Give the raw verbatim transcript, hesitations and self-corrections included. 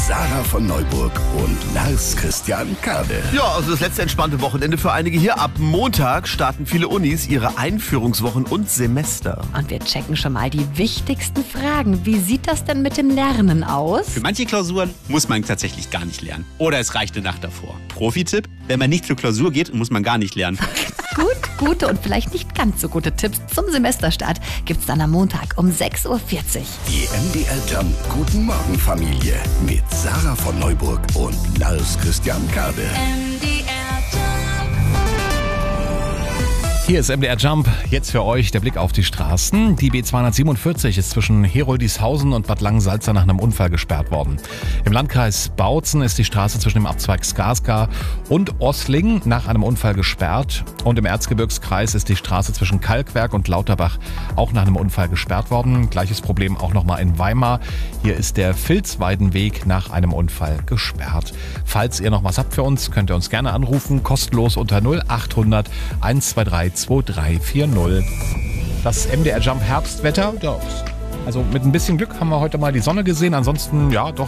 Sarah von Neuburg und Lars Christian Kade. Ja, also das letzte entspannte Wochenende für einige hier. Ab Montag starten viele Unis ihre Einführungswochen und Semester. Und wir checken schon mal die wichtigsten Fragen. Wie sieht das denn mit dem Lernen aus? Für manche Klausuren muss man tatsächlich gar nicht lernen. Oder es reicht eine Nacht davor. Profi-Tipp: Wenn man nicht zur Klausur geht, muss man gar nicht lernen. Gut, gute und vielleicht nicht ganz so gute Tipps zum Semesterstart gibt's dann am Montag um sechs Uhr vierzig. Die M D R Jump Guten Morgen Familie mit Sarah von Neuburg und Lars Christian Kade. Hier ist M D R Jump, jetzt für euch der Blick auf die Straßen. Die B zweihundertsiebenundvierzig ist zwischen Heroldishausen und Bad Langensalza nach einem Unfall gesperrt worden. Im Landkreis Bautzen ist die Straße zwischen dem Abzweig Skarsgård und Ossling nach einem Unfall gesperrt. Und im Erzgebirgskreis ist die Straße zwischen Kalkwerk und Lauterbach auch nach einem Unfall gesperrt worden. Gleiches Problem auch nochmal in Weimar. Hier ist der Vilsweidenweg nach einem Unfall gesperrt. Falls ihr noch was habt für uns, könnt ihr uns gerne anrufen, kostenlos unter null acht hundert hundertzweiundzwanzig zwei drei vier null. Das M D R Jump Herbstwetter, ja, also mit ein bisschen Glück haben wir heute mal die Sonne gesehen. Ansonsten, ja, doch